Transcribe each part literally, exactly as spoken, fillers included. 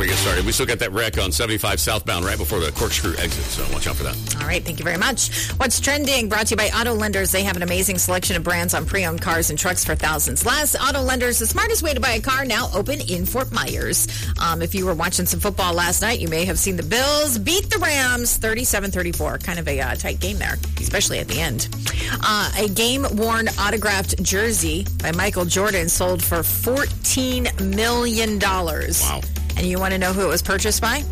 before you get started. We still got that wreck on seventy-five southbound right before the Corkscrew exit, so watch out for that. All right, thank you very much. What's trending? Brought to you by Auto Lenders. They have an amazing selection of brands on pre-owned cars and trucks for thousands less. Auto Lenders, the smartest way to buy a car, now open in Fort Myers. Um, if you were watching some football last night, you may have seen the Bills beat the Rams thirty-seven thirty-four. Kind of a uh, tight game there, especially at the end. Uh, a game-worn autographed jersey by Michael Jordan sold for fourteen million dollars. Wow. And you want to know who it was purchased by?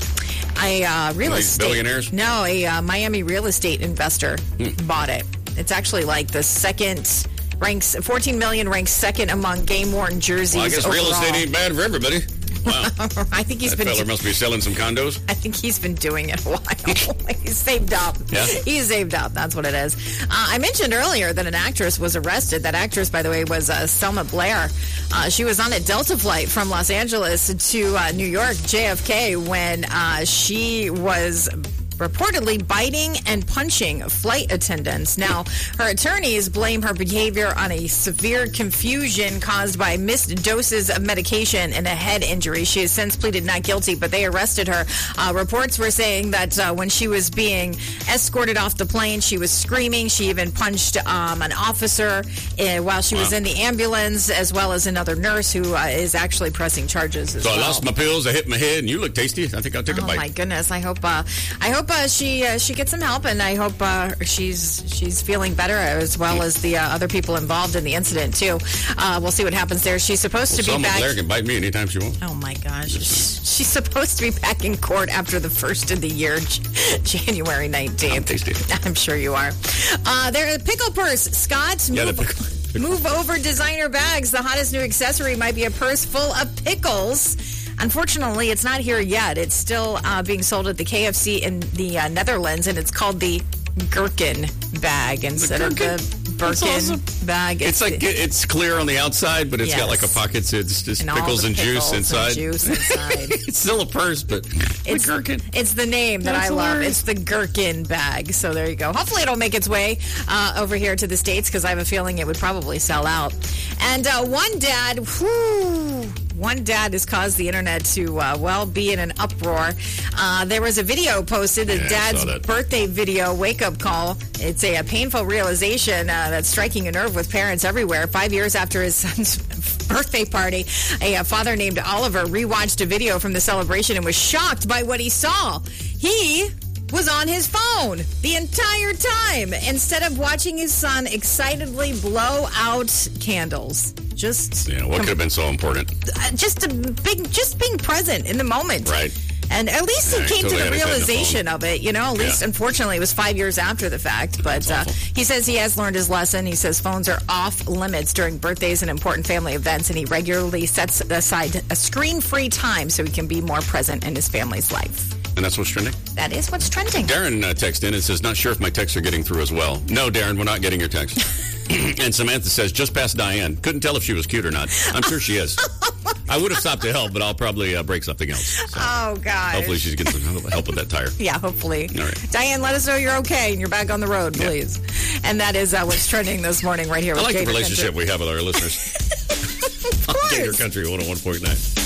A uh, real These estate. billionaires? No, a uh, Miami real estate investor Hmm. bought it. It's actually like the second, ranks fourteen million ranks second among game-worn jerseys. Well, I guess real overall. estate ain't bad for everybody. Wow. I think he's That been. fella must be selling some condos. I think he's been doing it a while. He's saved up. Yeah. He's saved up. That's what it is. Uh, I mentioned earlier that an actress was arrested. That actress, by the way, was uh, Selma Blair. Uh, she was on a Delta flight from Los Angeles to uh, New York, J F K, when uh, she was reportedly biting and punching flight attendants. Now, her attorneys blame her behavior on a severe confusion caused by missed doses of medication and a head injury. She has since pleaded not guilty, but they arrested her. Uh, reports were saying that uh, when she was being escorted off the plane, she was screaming. She even punched um, an officer uh, while she was Wow. in the ambulance, as well as another nurse who uh, is actually pressing charges as So well. I lost my pills, I hit my head, and you look tasty. I think I'll take a Oh bite. my goodness! I hope uh, I hope uh, she uh, she gets some help, and I hope uh, she's she's feeling better, as well as the uh, other people involved in the incident too. Uh, we'll see what happens there. She's supposed Well, to be Selma back. Blair can bite me anytime she wants. Oh my gosh! She's supposed to be back in court after the first of the year, January nineteenth. I'm tasty. I'm sure you are. Uh, there, pickle purse, Scott. Yeah, move, the pickle- move over designer bags. The hottest new accessory might be a purse full of pickles. Unfortunately, it's not here yet. It's still uh, being sold at the K F C in the uh, Netherlands, and it's called the Gherkin bag instead of Gherkin? the That's Birkin awesome. bag. It's like it's clear on the outside, but it's got like a Yes. pocket. So it's just and all pickles the and pickles juice and inside. juice inside. It's still a purse, but It's, the gherkin. it's the name that That's I love. hilarious. It's the Gherkin bag. So there you go. Hopefully it'll make its way uh, over here to the States, because I have a feeling it would probably sell out. And uh, one dad, whew, one dad has caused the internet to, uh, well, be in an uproar. Uh, there was a video posted, a Yeah, I dad's saw that. birthday video wake-up call. It's a, a painful realization uh, that's striking a nerve with parents everywhere. Five years after his son's birthday party, a, a father named Oliver rewatched a video from the celebration and was shocked by what he saw. He was on his phone the entire time instead of watching his son excitedly blow out candles. Just, Yeah, what could have been so important? uh, just a big, just being present in the moment. Right. And at least Yeah, he came to totally the had his head in the realization of it, you know, at least Yeah. unfortunately it was five years after the fact. But That's uh, awful. he says he has learned his lesson. He says phones are off limits during birthdays and important family events, and he regularly sets aside a screen-free time so he can be more present in his family's life. And that's what's trending? That is what's trending. Darren uh, texted in and says, not sure if my texts are getting through as well. No, Darren, we're not getting your text. And Samantha says, just past Diane. Couldn't tell if she was cute or not. I'm sure she is. I would have stopped to help, but I'll probably uh, break something else. So Oh, gosh. hopefully she's getting some help with that tire. Yeah, hopefully. All right. Diane, let us know you're okay and you're back on the road, Yeah. please. And that is uh, what's trending this morning right here I with like the Gator relationship Country. we have with our listeners. Of course. Gator Country one oh one point nine.